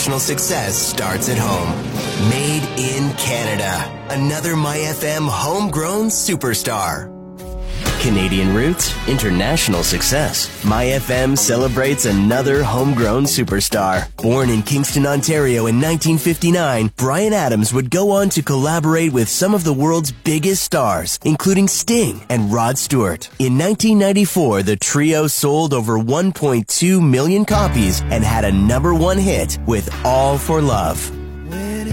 international success starts at home. Made in Canada. Another MyFM homegrown superstar. Canadian roots, international success. MyFM celebrates another homegrown superstar. Born in Kingston, Ontario in 1959, Bryan Adams would go on to collaborate with some of the world's biggest stars, including Sting and Rod Stewart. In 1994, the trio sold over 1.2 million copies and had a #1 hit with All for Love.